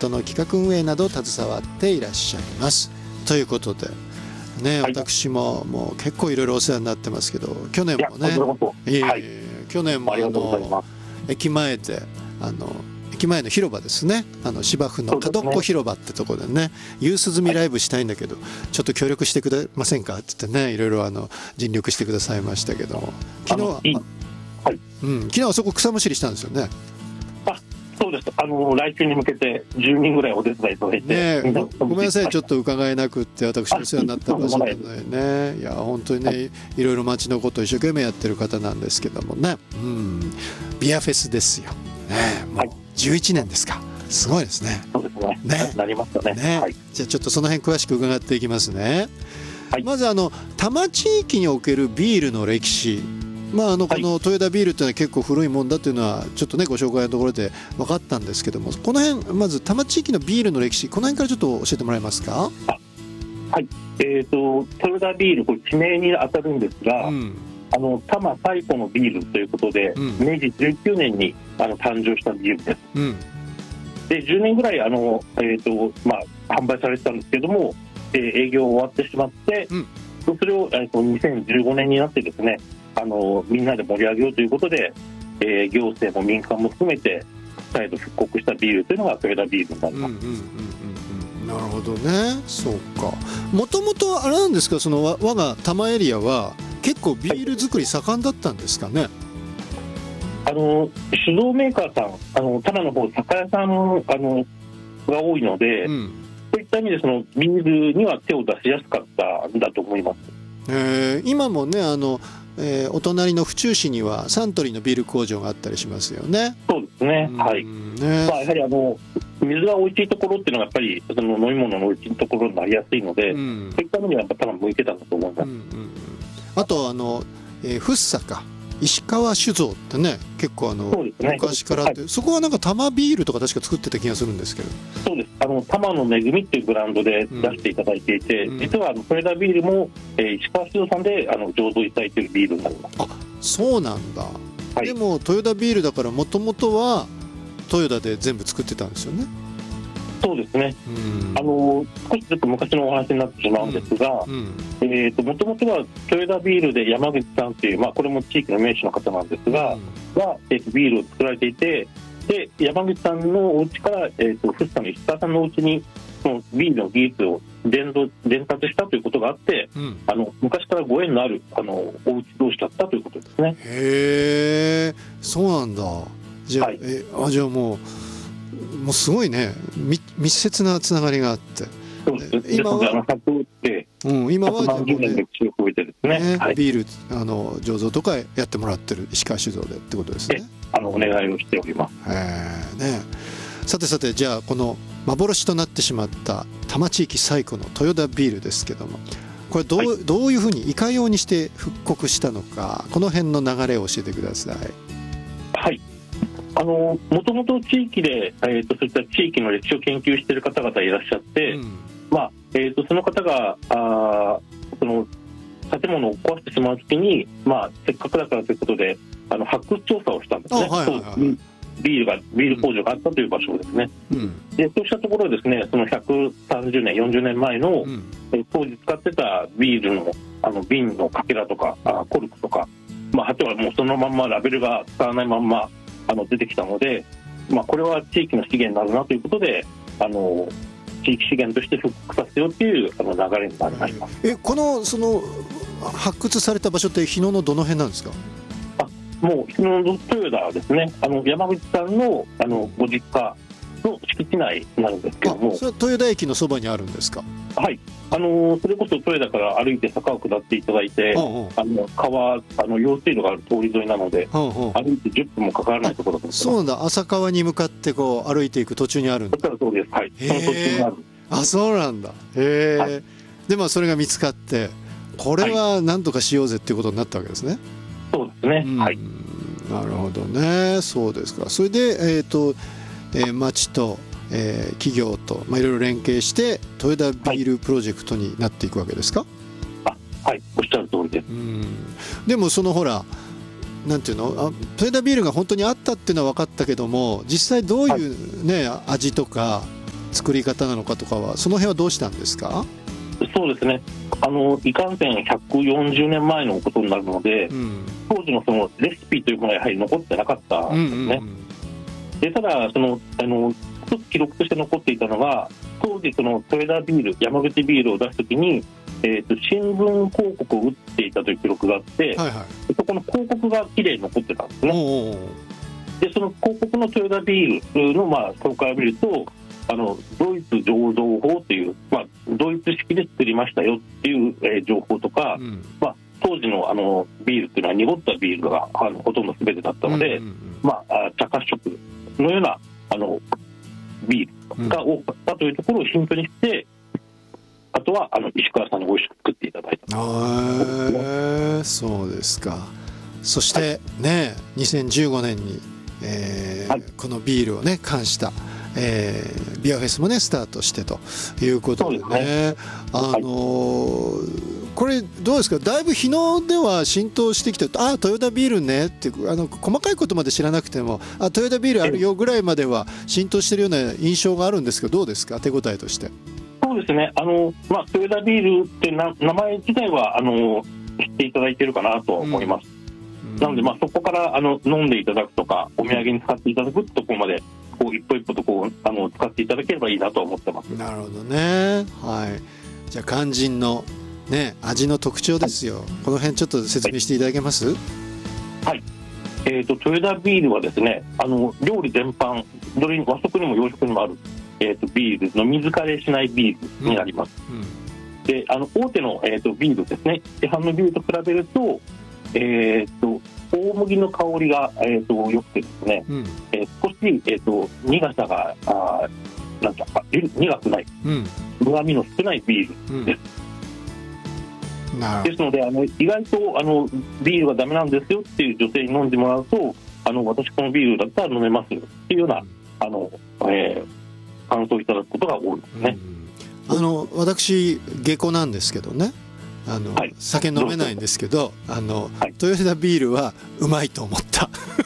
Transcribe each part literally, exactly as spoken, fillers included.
トの企画運営などを携わっていらっしゃいますということでね、はい、私ももう結構いろいろお世話になってますけど、去年もね、いえ、はい、去年もあの駅前であの駅前の広場ですね、あの芝生の角っこ広場ってところでね、夕涼みライブしたいんだけど、はい、ちょっと協力してくれませんかって言ってね、いろいろあの尽力してくださいましたけども、昨日は、はい、うん、昨日はそこ草むしりしたんですよね。 あ、そうです。あの来週に向けてじゅうにんぐらいお手伝いいただいて、 ね、ごめんなさい、ちょっと伺えなくって私お世話になった場所なのでね、いや本当にね、はい、いろいろ街のことを一生懸命やってる方なんですけどもね、うん、ビアフェスですよ、ね、もうじゅういちねんですか、すごいですね。 そうですね。ね、なりましたね。 ね、 はい、 じゃあちょっとその辺詳しく伺っていきますね。はい、まずあの多摩地域におけるビールの歴史、まあ、あのこの豊田ビールっていうのは結構古いもんだっていうのはちょっとねご紹介のところで分かったんですけども、この辺まず多摩地域のビールの歴史、この辺からちょっと教えてもらえますか。 あ、はい、えーと豊田ビール、これ地名に当たるんですが、うん、あの多摩最古のビールということで、うん、めいじじゅうきゅうねんにあの誕生したビールです。うん、でじゅうねんぐらいあの、えーとまあ、販売されてたんですけども、えー、営業終わってしまって、うん、それを、えーとにせんじゅうごねんになってですね、あのみんなで盛り上げようということで、えー、行政も民間も含めて再度復刻したビールというのが豊田ビールになります。うんうんうんうん、なるほどね。そうか。もともとあれなんですか、その我が多摩エリアは結構ビール作り盛んだったんですかね。はい、 あの酒造メーカーさん、あの多摩の方酒屋さんあのが多いので、うん、そういった意味でそのビールには手を出しやすかったんだと思います。 えー、今もね、あのえー、お隣の府中市にはサントリーのビール工場があったりしますよね。 そうですね、はい、ね、まあ、やはりあの水が美味しいところっていうのがやっぱりその飲み物の美味しいところになりやすいので、うん、そういったのにはやっぱ多分向いてたんだと思います。うんうんうん、 あとあの、えー、福生か石川酒造ってね、結構あの、ね、昔からあって、はい、そこはなんか多摩ビールとか確か作ってた気がするんですけど。 そうです。あの多摩の恵みっていうブランドで出していただいていて、うん、実はあの豊田ビールも、えー、石川酒造さんであの醸造いただいているビールになります。 あ、そうなんだ。はい、でも豊田ビールだからもともとは豊田で全部作ってたんですよね。 そうですね、うん、あの少しちょっと昔のお話になってしまうんですが、うんうん、えーと、もともとは豊田ビールで山口さんという、まあ、これも地域の名手の方なんですが、うん、が、えーと、ビールを作られていて、で山口さんのお家から、えーと、福生の石川さんのお家にそのビールの技術を伝道伝達したということがあって、うん、あの昔からご縁のあるあのお家同士だったということですね。 へー、そうなんだ。じゃあ、はい、えあじゃあもうもうすごいね、密接なつながりがあって、 そうです今は、うん、今はじゃあ、ねねね、はい、 ビールあの醸造とかやってもらってる石川酒造でってことですね。 あのお願いをしております。 へー、ね、さてさて、じゃあこの幻となってしまった多摩地域最古の豊田ビールですけども、これどう、はい、どういうふうにいかようにして復刻したのか、この辺の流れを教えてください。 はい、あのもともと地域で、えーと、そういった地域の歴史を研究している方々いらっしゃって、うん、まあえーと、その方があその建物を壊してしまうときに、まあ、せっかくだからということであの発掘調査をしたんですね。はいはいはい、ビールがビール工場があったという場所ですね。うん、でそうしたところですね、そのひゃくさんじゅうねんよんじゅうねんまえの、うん、え当時使ってたビールの、あの瓶のかけらとかあコルクとか、まあ、あとはもうそのまんまラベルが使わないまんまあの出てきたので、まあ、これは地域の資源になるなということで、あの地域資源として復刻させようというあの流れになりました。 えこのその発掘された場所って日野のどの辺なんですか？ あもう日野の豊田ですね。あの山口さんの、あのご実家の敷地内になるんですけども。 それは豊田駅のそばにあるんですか？ はい、あのそれこそ豊田から歩いて坂を下っていただいて、うんうん、あの川あの用水路がある通り沿いなので、うんうん、歩いてじゅっぷんもかからないところだと思います。 そうなんだ。浅川に向かってこう歩いていく途中にあるんだ。 そうです、はい、その途中にある。 あ、そうなんだ。へえ、はい、でまあそれが見つかってこれは何とかしようぜっていうことになったわけですね。 そうですね、うん、はい、 なるほどね。そうですか。それで、えーとえー、町と、えー、企業と、まあ、いろいろ連携して豊田ビールプロジェクトになっていくわけですか？ はい、あ、はい、おっしゃる通りです。うん、 でもそのほらなんていうの、あ豊田ビールが本当にあったっていうのは分かったけども、実際どういう、ね、はい、味とか作り方なのかとかは、その辺はどうしたんですか？ そうですね、あのいかんせんひゃくよんじゅうねんまえのことになるので、うん、当時のそのレシピというものはやはり残ってなかったんですね。うんうんうん、でただそのあの一つ記録として残っていたのが、当時その豊田ビール、山口ビールを出すときに、えーと、新聞広告を打っていたという記録があって、はいはい、そこの広告がきれいに残ってたんですね。おうおう、でその広告の豊田ビールのまあ紹介を見ると、あのドイツ醸造法という、まあ、ドイツ式で作りましたよっていう、えー、情報とか、うん、まあ、当時 の, あのビールっていうのは濁ったビールがあのほとんど全てだったので、うんうんうん、まあ、茶褐色のようなあのビールが多かったというところをヒントにして、うん、あとはあの石川さんに美味しく作っていただいた。 あ、そうですか。そして、はい、ね、にせんじゅうごねんに、えーはい、このビールをね冠した、えー、ビアフェスもねスタートしてということで ね, でね、あのーはい、これどうですか、だいぶ日野では浸透してきて、あ、トヨタビールねってあの細かいことまで知らなくても、あ、トヨタビールあるよぐらいまでは浸透してるような印象があるんですけど、どうですか、手応えとして。 そうですね、あの、まあ、トヨタビールってな名前自体はあの知っていただいているかなと思います。うん、なので、まあ、そこからあの飲んでいただくとかお土産に使っていただくところまでこう一歩一歩とこうあの使っていただければいいなと思ってます。 なるほどね、はい、じゃあ肝心の、ね、味の特徴ですよ、はい、この辺ちょっと説明していただけます？ はい、はい、えーと、豊田ビールはですね、あの料理全般、どれに和食にも洋食にもある、えーと、ビールの水枯れしないビールになります。うんうん、であの大手の、えーと、ビールですね、市販のビールと比べると、えーと大麦の香りが、えー、と良くてですね、うん、えー、少し、えー、と苦さがあなんか苦くない、うん、苦味の少ないビールです。うん、ですのであの意外とあのビールがダメなんですよっていう女性に飲んでもらうと、あの私このビールだったら飲めますよっていうような、うん、あのえー、感想をいただくことが多いですね。 うん、あの私下戸なんですけどね、あの、はい、酒飲めないんですけど、あの、はい、豊田ビールはうまいと思った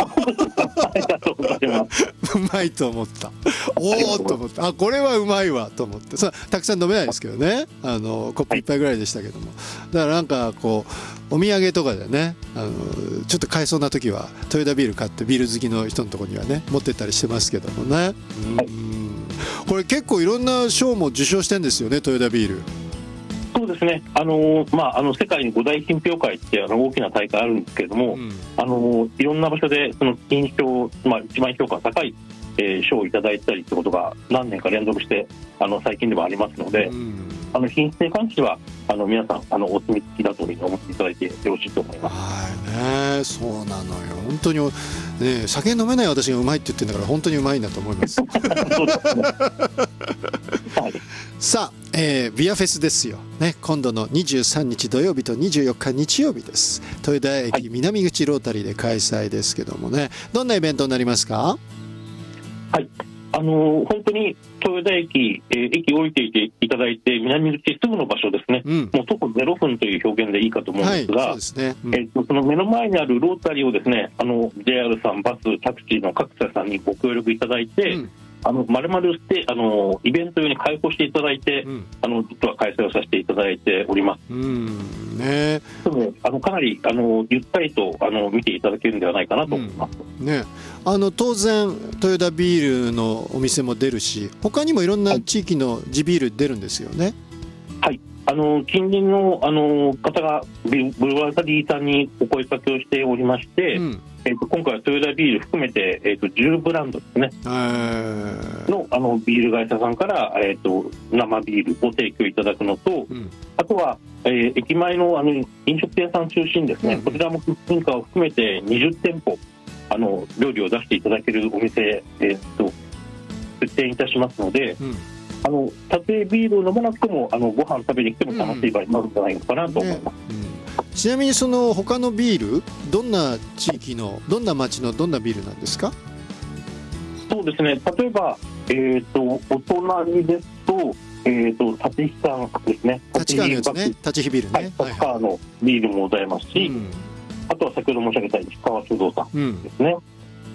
うまいと思った、おおと思った、あ、これはうまいわと思って、そたくさん飲めないですけどね、あのコップいっぱいぐらいでしたけども、だからなんかこうお土産とかでね、あのちょっと買えそうな時は豊田ビール買ってビール好きの人のところにはね持ってったりしてますけどもね。うん、はい、これ結構いろんな賞も受賞してるんですよね、豊田ビール。 そうですね、あのまあ、あの世界に五大品評会ってあの大きな大会あるんですけれども、うん、あのいろんな場所でその金賞、まあ、一番評価が高い、えー、賞をいただいたりということが何年か連続してあの最近でもありますので、うん、あの品質に関してはあの皆さんあのお墨付きだと思っていただいてよろしいと思います。 はいね、そうなのよ、本当に、ね、酒飲めない私がうまいって言ってるんだから本当にうまいんだと思います。そうですね、はい、さあ、えー、ビアフェスですよ、ね、今度のにじゅうさんにち土曜日とにじゅうよっか日曜日です。豊田駅南口ロータリーで開催ですけどもね、どんなイベントになりますか？ はい、あのー、本当に豊田駅、えー、駅降りていていただいて南口すぐの場所ですね、うん、もう徒歩ゼロふんという表現でいいかと思うんですが、はい、そうですね、うん、えー、とその目の前にあるロータリーをですね、あの ジェイアール さん、バス、タクシーの各社さんにご協力いただいて、うん、あの丸々してあのイベント用に開放していただいて、うん、あの実は開催をさせていただいております。うんね、あのかなりあのゆったりとあの見ていただけるんではないかなと思います。 うんね、あの当然豊田ビールのお店も出るし、他にもいろんな地域の地ビール出るんですよね。 はい、あの近隣のあの方がブルワーリーさんにお声かけをしておりまして、うん、えー、と今回は豊田ビール含めて、えー、とじゅうブランドですね、えー、の, あのビール会社さんから、えー、と生ビールを提供いただくのと、うん、あとは、えー、駅前 の, あの飲食店さん中心ですね、うん、こちらもキッチンカーを含めてにじゅってんぽあの料理を出していただけるお店、えー、と出店いたしますので、うん、あのたとえビールを飲まなくてもあのご飯食べに来ても楽しい場合になるんじゃないのかなと思います。うんね、 うん、ちなみにその他のビール、どんな地域のどんな町のどんなビールなんですか？ そうですね、例えば、えー、とお隣ですと、えー、と立飛さんですね、 立川のやつね、立飛ビールね、 はい、立川のビールもございますし、うん、あとは先ほど申し上げた石川酒造さんですね、うん、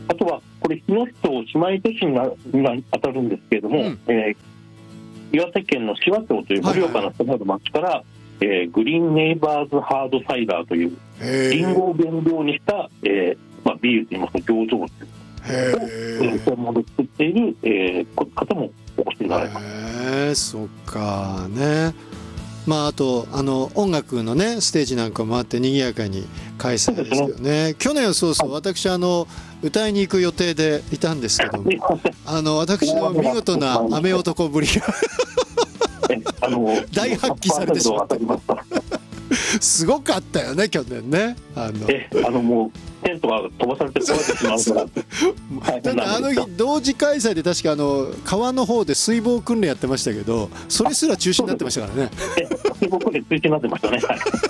あとはこれ日野市と姉妹都市になに当たるんですけれども、うん、えー、岩手県の紫波町という盛岡の狭い町から、はいはい、えー、グリーンネイバーズハードサイダーというリンゴを原料にした、えーまあ、ビールといいますか醸造酒を専門で作っている、えー、方もお越しになられます。 へー、そっかね。まあ、あとあの音楽のねステージなんかもあって賑やかに開催ですよね。去年はそうそう、はい、私あの歌いに行く予定でいたんですけども、あの私の見事な雨男ぶりが大発揮されてしまった。すごかったよね去年ね。 あのえあのもうテントが飛ばされて壊れてしまうからただあの日同時開催で確かあの川の方で水防訓練やってましたけど、それすら中止になってましたからね。 水防訓練中止になってましたね。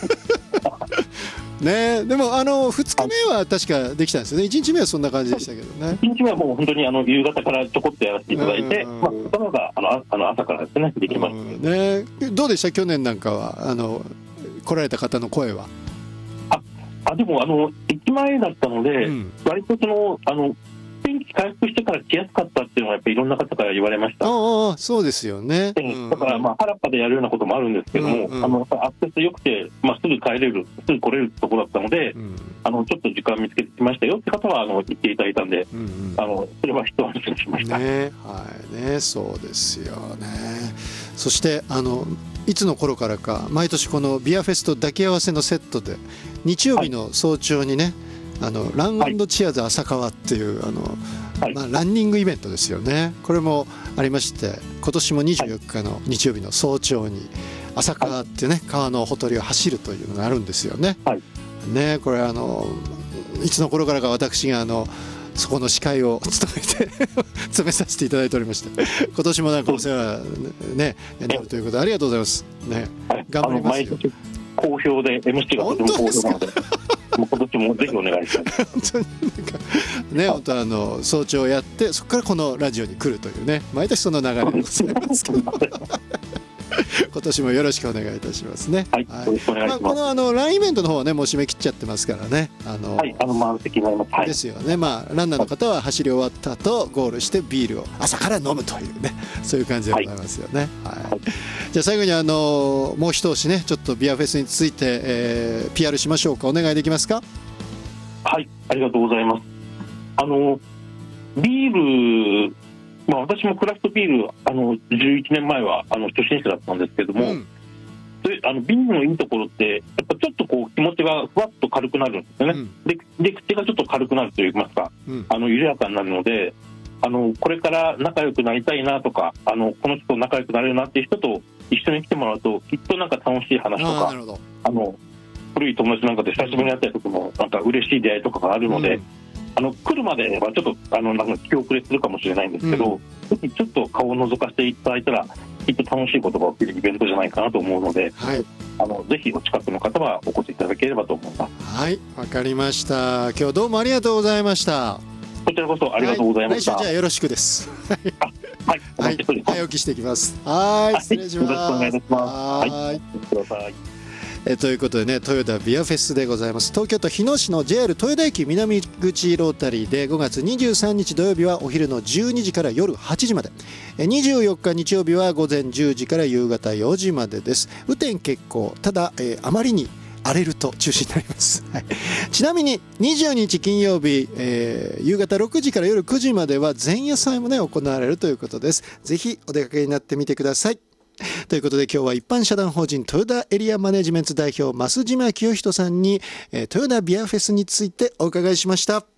ね、でもあのふつかめは確かできたんですよね。いちにちめはそんな感じでしたけどね。 いちにちめはもう本当にあの夕方からちょこっとやらせていただいて、まあ、ふつかめがあのあの朝からですねできました、 ね。どうでした去年なんかはあの来られた方の声は。 あでもあの駅前だったので、うん、割とそのあの天気回復してから来やすかったっていうのはやっぱりいろんな方から言われました。 ああそうですよね、 うん、だからまあ原っぱでやるようなこともあるんですけども、うんうん、あのアクセス良くて、まあ、すぐ帰れるすぐ来れるところだったので、うん、あのちょっと時間見つけてきましたよって方はあの言っていただいたんで、うんうん、あのそれは一安心しましたね。はいね、そうですよね。そしてあのいつの頃からか毎年このビアフェスと抱き合わせのセットで日曜日の早朝にね、はい、あのラン&チアーズ浅川っていうあの、はいまあ、ランニングイベントですよね。これもありまして今年もにじゅうよっかの日曜日の早朝に浅川っていうね川のほとりを走るというのがあるんですよね。はい、ねこれあのいつの頃からか私があのそこの司会を務めて詰めさせていただいておりまして、今年もなんかお世話ねになるということでありがとうございますね。頑張りますよ。 好評で エムシー がとても好評なのでもう今年もぜひお願いします。本当になんかね本当あの早朝やってそこからこのラジオに来るというね毎年その流れでございますけど今年もよろしくお願いいたしますね。 はい、はい、よろしくお願いします。 まあ、このあのランイベントの方はねもう締め切っちゃってますからね。あのはい、あの満席になります。はい、 ですよね。まあランナーの方は走り終わった後ゴールしてビールを朝から飲むというねそういう感じでございますよね。はい。はいはい、じゃあ最後にあのもう一押しねちょっとビアフェスについて、えー、ピーアール しましょうか。お願いできますか。 はい、ありがとうございます。あのビールまあ、私もクラフトビールあのじゅういちねんまえはあの初心者だったんですけども、うん、であのビールのいいところってやっぱちょっとこう気持ちがふわっと軽くなるんですよね、うん、で, で口がちょっと軽くなるといいますか、うん、あの緩やかになるのであのこれから仲良くなりたいなとかあのこの人と仲良くなれるなっていう人と一緒に来てもらうときっとなんか楽しい話とか あ, あの古い友達なんかで久しぶりに会ったりとかもなんか嬉しい出会いとかがあるので、うんあの来るまではちょっとあのなんか気遅れするかもしれないんですけど、うん、ちょっと顔を覗かせていただいたらきっと楽しいことが起きるイベントじゃないかなと思うので、はい、あのぜひお近くの方はお越しいただければと思います。 はい、わかりました。今日どうもありがとうございました。 こちらこそありがとうございました。 はい、来週じゃあよろしくです。 はい、 はい、早起きしてきます。はい、失礼します。 よろしくお願いいたします。 はい、 はい、ください。 えということでね豊田ビアフェスでございます。東京都日野市の ジェイアール 豊田駅南口ロータリーでごがつにじゅうさんにち土曜日はお昼のじゅうにじから夜はちじまで、にじゅうよっか日曜日は午前じゅうじから夕方よじまでです。雨天決行、ただ、えー、あまりに荒れると中止になります、はい、ちなみににじゅうにち金曜日、えー、夕方ろくじから夜くじまでは前夜祭もね行われるということです。ぜひお出かけになってみてください。ということで今日は一般社団法人豊田エリアマネジメント代表増島清人さんに、えー、豊田ビアフェスについてお伺いしました。